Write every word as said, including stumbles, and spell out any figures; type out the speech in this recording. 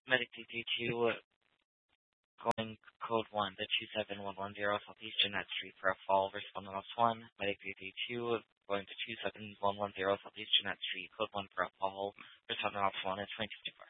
Medic D D two going code one to two seven one one zero Southeast Jeanette Street for a fall. Responding loss one. Medic D D two going to two seven one one zero Southeast Jeanette Street, code one for a fall. Responding loss one is twenty fifty-four.